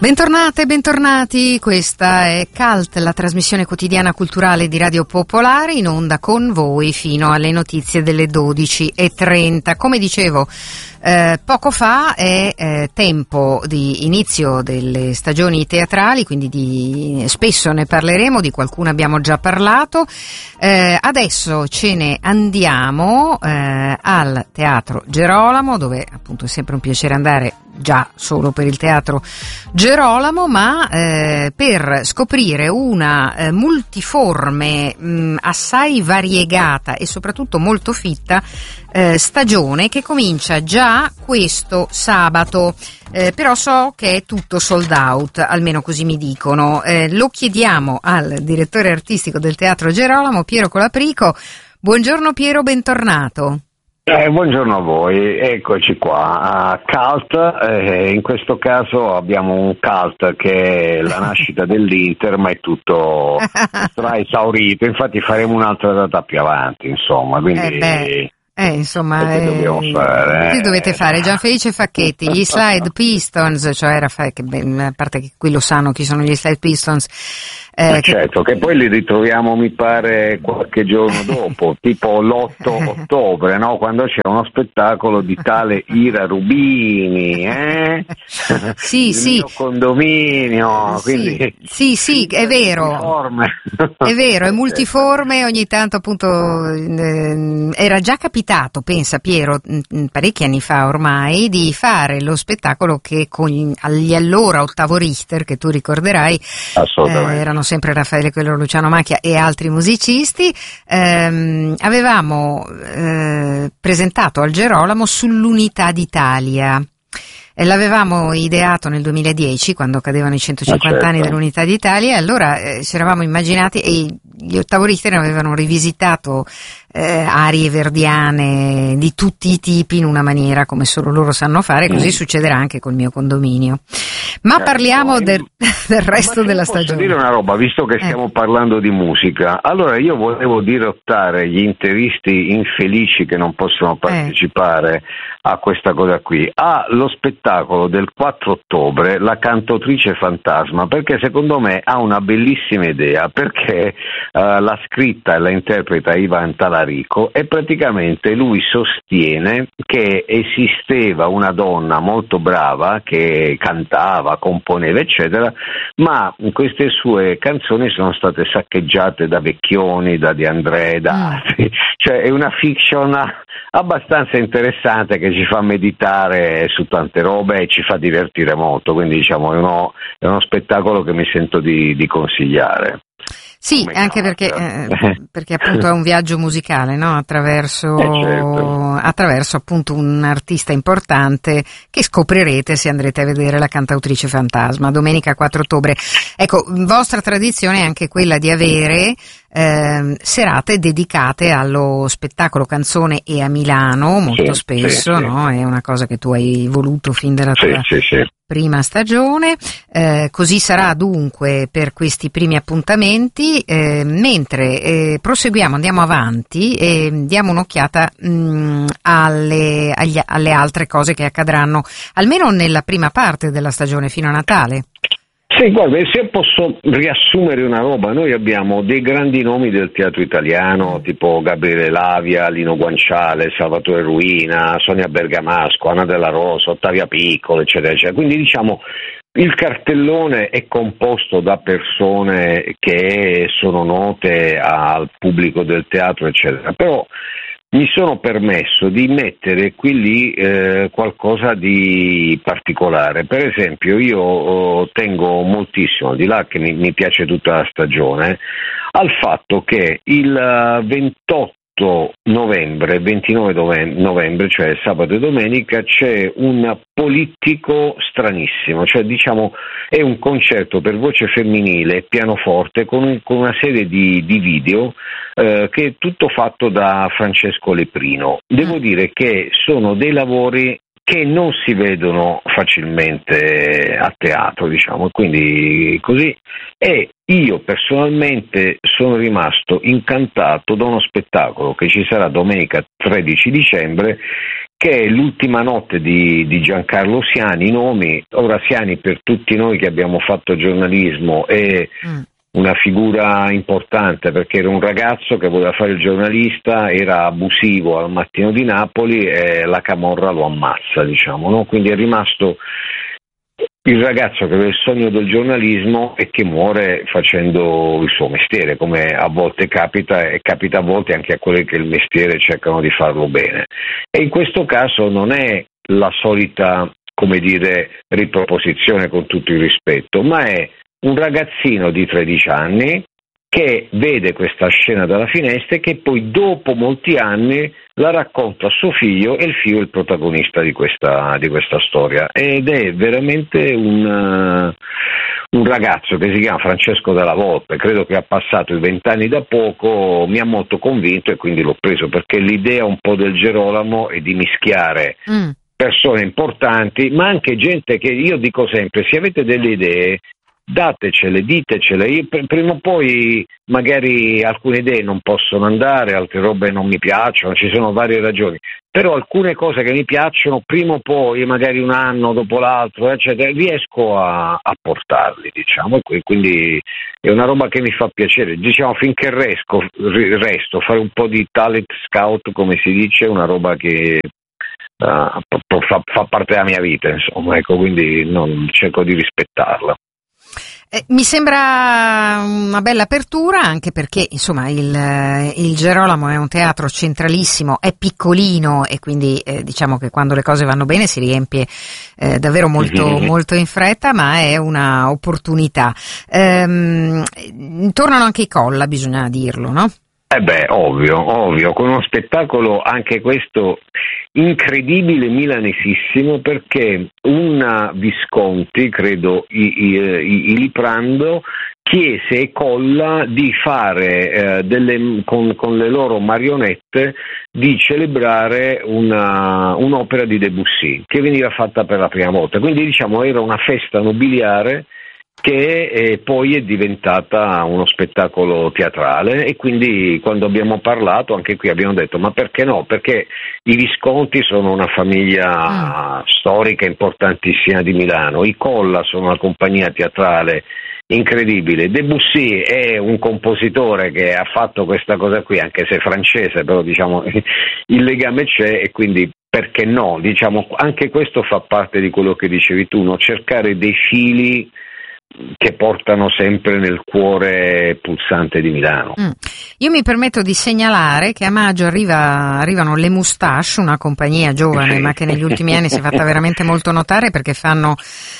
Bentornate, bentornati, questa è CULT, la trasmissione quotidiana culturale di Radio Popolare, in onda con voi fino alle notizie delle 12:30. Come dicevo poco fa è tempo di inizio delle stagioni teatrali, quindi spesso ne parleremo, di qualcuno abbiamo già parlato. Adesso ce ne andiamo al Teatro Gerolamo, dove appunto è sempre un piacere andare, già solo per il Teatro Gerolamo, ma per scoprire una multiforme, assai variegata e soprattutto molto fitta stagione che comincia già questo sabato, però so che è tutto sold out, almeno così mi dicono. Lo chiediamo al direttore artistico del Teatro Gerolamo, Piero Colaprico. Buongiorno Piero, bentornato. Buongiorno a voi, eccoci qua a CULT. In questo caso abbiamo un CULT che è la nascita dell'Inter, ma è tutto sarà esaurito, infatti faremo un'altra data più avanti, insomma, quindi insomma, che dobbiamo fare? Che dovete fare? Gianfelice Facchetti, gli Slide Pistons, cioè a parte che qui lo sanno chi sono gli Slide Pistons. Certo, che poi li ritroviamo mi pare qualche giorno dopo, tipo l'8 ottobre, no? Quando c'è uno spettacolo di tale Ira Rubini, Sì, il mio condominio, quindi sì, è vero, è vero, è multiforme, ogni tanto appunto era già capitato, pensa Piero, parecchi anni fa ormai, di fare lo spettacolo che con agli allora ottavo Richter, che tu ricorderai, erano sempre Raffaele Quello, Luciano Macchia e altri musicisti. Avevamo presentato al Gerolamo sull'unità d'Italia. L'avevamo ideato nel 2010, quando cadevano i 150 anni dell'Unità d'Italia, e allora ci eravamo immaginati, e gli ottavo Richter avevano rivisitato arie verdiane di tutti i tipi in una maniera come solo loro sanno fare, così succederà anche col mio condominio. Ma parliamo del resto della stagione. Posso dire una roba, visto che stiamo parlando di musica? Allora io volevo dirottare gli interisti infelici che non possono partecipare a questa cosa qui, allo spettacolo del 4 ottobre, La cantautrice fantasma, perché secondo me ha una bellissima idea, perché l'ha scritta e la interpreta Ivan Talarico, e praticamente lui sostiene che esisteva una donna molto brava che cantava, componeva eccetera, ma queste sue canzoni sono state saccheggiate da Vecchioni, da De André, da altri, cioè è una fiction abbastanza interessante che ci fa meditare su tante robe e ci fa divertire molto, quindi diciamo è uno spettacolo che mi sento di consigliare. Sì, anche perché appunto è un viaggio musicale, no? Attraverso appunto un artista importante che scoprirete se andrete a vedere La cantautrice fantasma, domenica 4 ottobre. Ecco, vostra tradizione è anche quella di avere serate dedicate allo spettacolo canzone e a Milano, molto spesso, no? È una cosa che tu hai voluto fin dalla tua prima stagione, così sarà dunque per questi primi appuntamenti, mentre proseguiamo, andiamo avanti e diamo un'occhiata alle altre cose che accadranno, almeno nella prima parte della stagione fino a Natale. Sì, guarda, se posso riassumere una roba, noi abbiamo dei grandi nomi del teatro italiano, tipo Gabriele Lavia, Lino Guanciale, Salvatore Ruina, Sonia Bergamasco, Anna Della Rosa, Ottavia Piccolo, eccetera, eccetera. Quindi diciamo il cartellone è composto da persone che sono note al pubblico del teatro, eccetera, però mi sono permesso di mettere qui lì qualcosa di particolare. Per esempio io tengo moltissimo, al di là che mi piace tutta la stagione, al fatto che il 28 novembre, 29 novembre, cioè sabato e domenica, c'è un politico stranissimo, cioè diciamo è un concerto per voce femminile e pianoforte con una serie di video che è tutto fatto da Francesco Leprino. Devo dire che sono dei lavori che non si vedono facilmente a teatro, diciamo, quindi così. E io personalmente sono rimasto incantato da uno spettacolo che ci sarà domenica 13 dicembre, che è L'ultima notte di Giancarlo Siani. I nomi, ora Siani per tutti noi che abbiamo fatto giornalismo è una figura importante, perché era un ragazzo che voleva fare il giornalista, era abusivo al Mattino di Napoli e la camorra lo ammazza, diciamo, no? Quindi è rimasto il ragazzo che aveva il sogno del giornalismo e che muore facendo il suo mestiere, come a volte capita, e capita a volte anche a quelli che il mestiere cercano di farlo bene. E in questo caso non è la solita, come dire, riproposizione, con tutto il rispetto, ma è un ragazzino di 13 anni che vede questa scena dalla finestra e che poi dopo molti anni la racconta a suo figlio, e il figlio è il protagonista di questa storia, ed è veramente un ragazzo che si chiama Francesco Della Volpe. Credo che ha passato i 20 anni da poco, mi ha molto convinto e quindi l'ho preso, perché l'idea un po' del Gerolamo è di mischiare persone importanti, ma anche gente che, io dico sempre, se avete delle idee datecele, ditecele. Io, prima o poi magari alcune idee non possono andare, altre robe non mi piacciono, ci sono varie ragioni, però alcune cose che mi piacciono prima o poi, magari un anno dopo l'altro, eccetera, riesco a portarli, diciamo, e quindi è una roba che mi fa piacere, diciamo, finché resto fare un po' di talent scout, come si dice, una roba che fa parte della mia vita, insomma, ecco, quindi cerco di rispettarla. Mi sembra una bella apertura, anche perché insomma il Gerolamo è un teatro centralissimo, è piccolino e quindi diciamo che quando le cose vanno bene si riempie davvero molto in fretta, ma è una opportunità. Tornano anche i Colla, bisogna dirlo, no? Ovvio, con uno spettacolo anche questo incredibile, milanesissimo, perché un Visconti, credo, i Liprando, chiese ai Colla di fare con le loro marionette, di celebrare un'opera di Debussy che veniva fatta per la prima volta, quindi diciamo era una festa nobiliare che poi è diventata uno spettacolo teatrale, e quindi quando abbiamo parlato anche qui abbiamo detto ma perché no? Perché i Visconti sono una famiglia storica importantissima di Milano, i Colla sono una compagnia teatrale incredibile, Debussy è un compositore che ha fatto questa cosa qui, anche se è francese, però diciamo il legame c'è, e quindi perché no? Diciamo, anche questo fa parte di quello che dicevi tu, no? Cercare dei fili che portano sempre nel cuore pulsante di Milano. Io mi permetto di segnalare che a maggio arrivano le Moustache, una compagnia giovane ma che negli ultimi anni si è fatta veramente molto notare perché fanno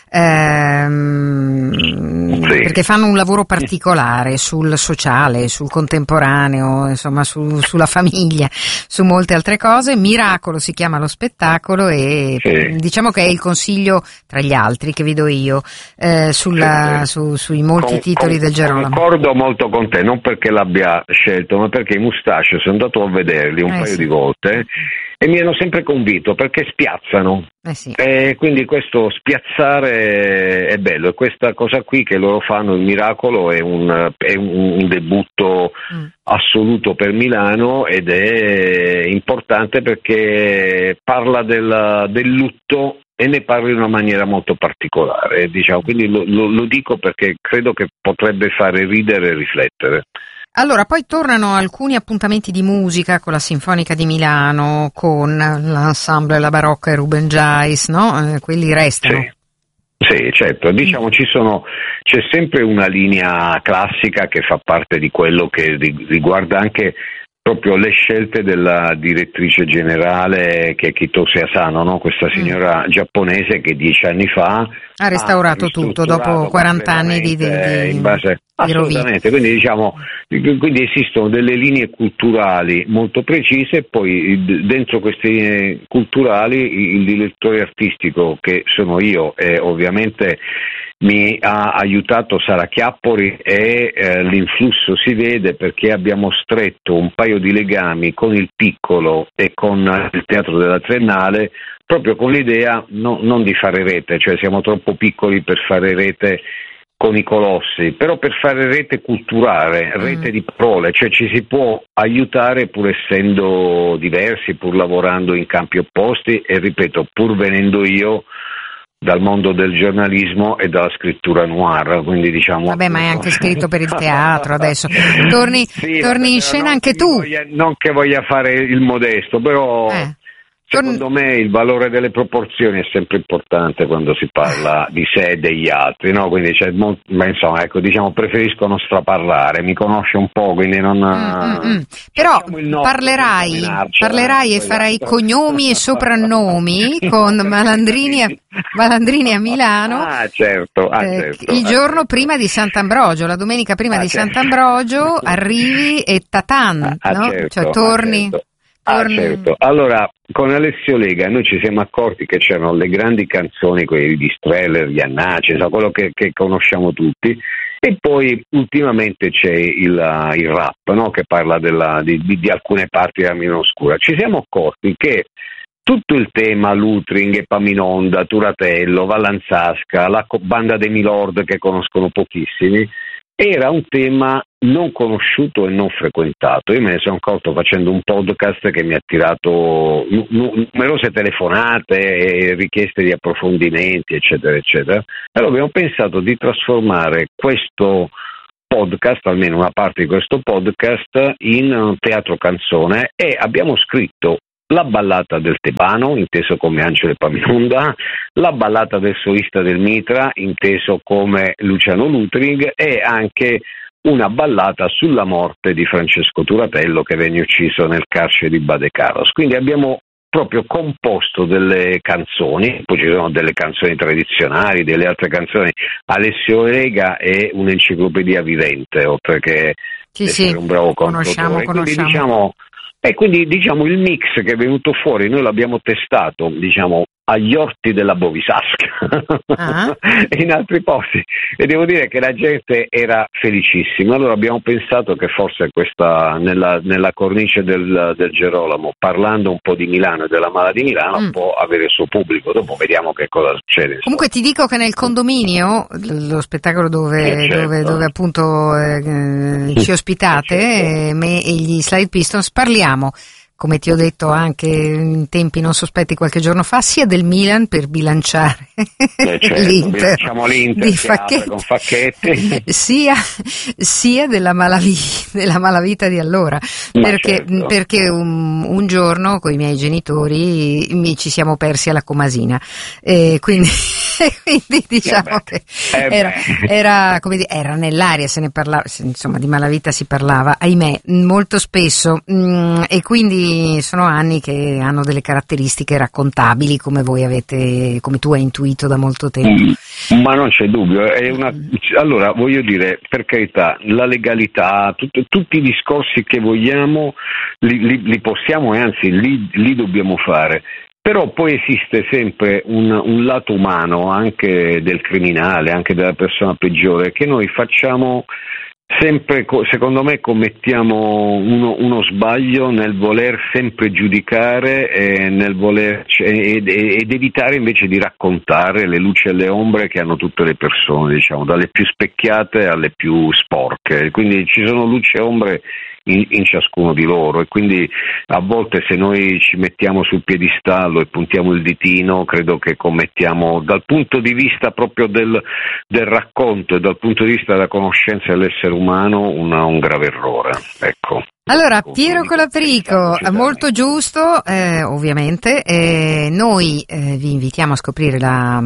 perché fanno un lavoro particolare sul sociale, sul contemporaneo, insomma sulla famiglia, su molte altre cose. Miracolo si chiama lo spettacolo, e diciamo che è il consiglio tra gli altri che vi do io sui molti titoli del Gerolamo. Concordo molto con te, non perché l'abbia scelto, ma perché i Moustache sono andato a vederli un paio di volte e mi hanno sempre convinto, perché spiazzano. E quindi questo spiazzare è bello, e questa cosa qui che loro fanno, il Miracolo, è un debutto assoluto per Milano, ed è importante perché parla del lutto e ne parla in una maniera molto particolare, diciamo. Quindi lo dico perché credo che potrebbe fare ridere e riflettere. Allora, poi tornano alcuni appuntamenti di musica con la Sinfonica di Milano, con l'ensemble La Barocca e Ruben Jais, no? Quelli restano. Sì, certo, diciamo c'è sempre una linea classica che fa parte di quello che riguarda anche proprio le scelte della direttrice generale, che è Kitose Asano, no? Questa signora giapponese che 10 anni fa ha restaurato tutto dopo 40 anni di assolutamente, quindi diciamo, quindi esistono delle linee culturali molto precise, e poi dentro queste linee culturali il direttore artistico, che sono io, e ovviamente mi ha aiutato Sara Chiappori, e l'influsso si vede perché abbiamo stretto un paio di legami con il Piccolo e con il Teatro della Triennale, proprio con l'idea non di fare rete, cioè siamo troppo piccoli per fare rete con i colossi, però per fare rete culturale, rete di parole, cioè ci si può aiutare pur essendo diversi, pur lavorando in campi opposti e ripeto, pur venendo io dal mondo del giornalismo e dalla scrittura noir, quindi diciamo... Vabbè, ma hai anche scritto per il teatro adesso, torni in scena anche tu. Non che voglia fare il modesto, però... Secondo me il valore delle proporzioni è sempre importante quando si parla di sé e degli altri, no? Quindi insomma, ecco, diciamo, preferisco non straparlare, mi conosce un po', quindi non... Però parlerai e farai cognomi e soprannomi con Malandrini a Milano. Certo. Il giorno prima di Sant'Ambrogio, la domenica prima di Sant'Ambrogio, arrivi e tatan, no? Cioè torni... Certo. Allora, con Alessio Lega noi ci siamo accorti che c'erano le grandi canzoni, quelli di Streller, di Annaci, quello che conosciamo tutti, e poi ultimamente c'è il rap, no? Che parla di alcune parti della Milano Oscura. Ci siamo accorti che tutto il tema Lutring, Epaminonda, Turatello, Vallanzasca, la banda dei Milord che conoscono pochissimi, era un tema non conosciuto e non frequentato. Io me ne sono accorto facendo un podcast che mi ha tirato numerose telefonate e richieste di approfondimenti, eccetera, eccetera. Allora abbiamo pensato di trasformare questo podcast, almeno una parte di questo podcast, in teatro canzone e abbiamo scritto la ballata del Tebano, inteso come Angelo Epaminonda, la ballata del solista del Mitra, inteso come Luciano Lutring, e anche una ballata sulla morte di Francesco Turatello che venne ucciso nel carcere di Badecaros. Quindi abbiamo proprio composto delle canzoni, poi ci sono delle canzoni tradizionali, delle altre canzoni. Alessio Lega è un'enciclopedia vivente, oltre che essere un bravo cantautore. Conosciamo. Quindi diciamo il mix che è venuto fuori, noi l'abbiamo testato, diciamo, agli orti della Bovisasca e in altri posti, e devo dire che la gente era felicissima. Allora abbiamo pensato che forse questa nella cornice del Gerolamo, parlando un po' di Milano e della Mala di Milano, può avere il suo pubblico. Dopo vediamo che cosa succede. Comunque ti dico che nel condominio, lo spettacolo dove appunto ci ospitate, me e gli Slide Pistons, parliamo, come ti ho detto anche in tempi non sospetti qualche giorno fa, sia del Milan per bilanciare l'Inter di Facchetti, con Facchetti, sia della malavita di allora, perché un giorno con i miei genitori ci siamo persi alla Comasina, quindi diciamo che era come dire, era nell'aria, se ne parlava, insomma, di malavita si parlava, ahimè, molto spesso, e quindi sono anni che hanno delle caratteristiche raccontabili, come tu hai intuito da molto tempo. Ma non c'è dubbio, allora voglio dire, per carità, la legalità, tutti i discorsi che vogliamo li possiamo, e anzi li dobbiamo fare. Però poi esiste sempre un lato umano anche del criminale, anche della persona peggiore, che noi facciamo sempre, secondo me commettiamo uno sbaglio nel voler sempre giudicare e nel voler ed evitare invece di raccontare le luci e le ombre che hanno tutte le persone, diciamo, dalle più specchiate alle più sporche. Quindi ci sono luci e ombre in ciascuno di loro, e quindi a volte se noi ci mettiamo sul piedistallo e puntiamo il ditino, credo che commettiamo, dal punto di vista proprio del racconto e dal punto di vista della conoscenza dell'essere umano, un grave errore. Ecco. Allora, Piero Colaprico, molto giusto, ovviamente. Noi vi invitiamo a scoprire la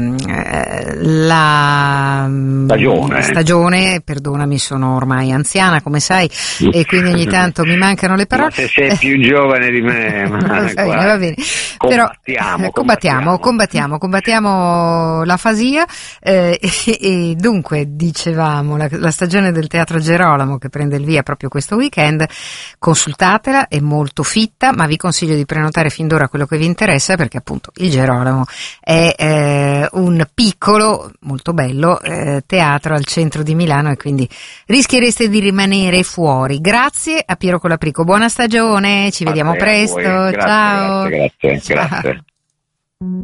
stagione. Perdonami, sono ormai anziana, come sai, e quindi ogni tanto mi mancano le parole. Ma se sei più giovane di me, va bene. Combattiamo l'afasia, e dunque dicevamo la stagione del Teatro Gerolamo, che prende il via proprio questo weekend. Consultatela, è molto fitta, ma vi consiglio di prenotare fin d'ora quello che vi interessa, perché appunto il Gerolamo è un piccolo, molto bello teatro al centro di Milano, e quindi rischiereste di rimanere fuori. Grazie a Piero Colaprico, buona stagione, ci vediamo presto, ciao. Grazie.